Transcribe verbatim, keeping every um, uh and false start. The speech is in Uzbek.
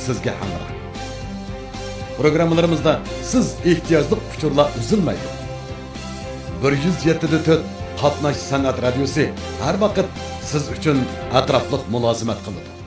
sizga hamroh. Programmalarımızda siz ehtiyojli uçurlar üzülmaydi. bir yuz yetti nokta to'rt Qatnash san'at radiosi har vaqt siz uchun atrofliq mulozimat qiladi.